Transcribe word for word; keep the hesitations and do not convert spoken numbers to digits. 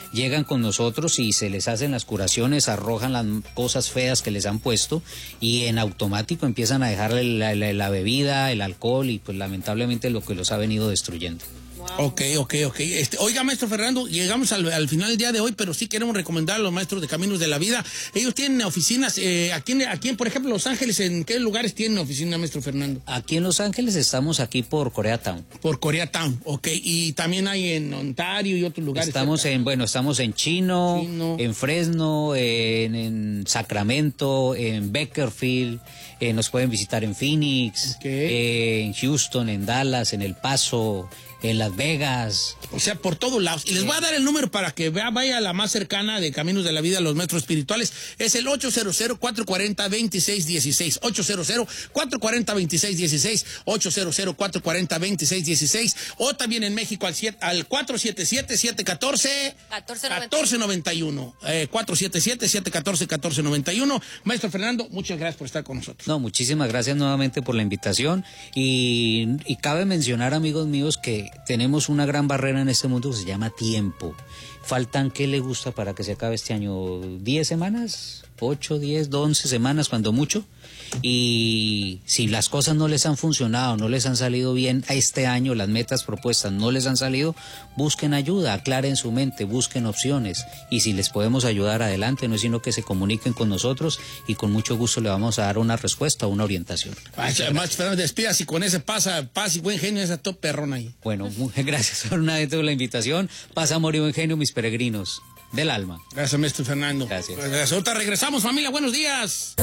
llegan con nosotros y se les hacen las curaciones, arrojan las cosas feas que les han puesto y en automático empiezan a dejarle la, la, la bebida, el alcohol y pues lamentablemente lo que los ha venido destruyendo. Wow. Ok, ok, ok. Este, oiga, maestro Fernando, llegamos al, al final del día de hoy, pero sí queremos recomendar a los maestros de Caminos de la Vida. Ellos tienen oficinas, eh, aquí, en, aquí en, por ejemplo, Los Ángeles, ¿en qué lugares tienen oficina, maestro Fernando? Aquí en Los Ángeles estamos aquí por Koreatown. Por Koreatown, ok. Y también hay en Ontario y otros lugares. Estamos cerca. en, bueno, estamos en Chino, Chino. en Fresno, en, en Sacramento, en Bakersfield, eh, nos pueden visitar en Phoenix, Okay. eh, en Houston, en Dallas, en El Paso, en Las Vegas. O sea, por todos lados. Y les voy a dar el número para que vea, vaya a la más cercana de Caminos de la Vida, los maestros espirituales. Es el ocho cero cero, cuatro cuatro cero, dos seis uno seis. ocho cero cero, cuatro cuatro cero, dos seis uno seis. ocho cero cero, cuatro cuatro cero, dos seis uno seis. O también en México al, al cuatro siete siete, siete uno cuatro, uno cuatro nueve uno. Eh, cuatro siete siete, siete uno cuatro, uno cuatro nueve uno. Maestro Fernando, muchas gracias por estar con nosotros. No, muchísimas gracias nuevamente por la invitación. Y, y cabe mencionar, amigos míos, que tenemos una gran barrera en este mundo que se llama tiempo. Faltan, ¿qué le gusta para que se acabe este año? ¿diez semanas? ¿ocho, diez, once semanas cuando mucho? Y si las cosas no les han funcionado, no les han salido bien a este año, las metas propuestas no les han salido, busquen ayuda, aclaren su mente, busquen opciones. Y si les podemos ayudar, adelante, no es sino que se comuniquen con nosotros y con mucho gusto le vamos a dar una respuesta, una orientación. Más Fernando, despidas y con ese pasa, paz y buen genio, esa top perrón ahí. Bueno, gracias por una vez por la invitación. Paz, amor y buen genio, mis peregrinos del alma. Gracias, maestro Fernando. Gracias. Pues, ahorita regresamos, familia, buenos días.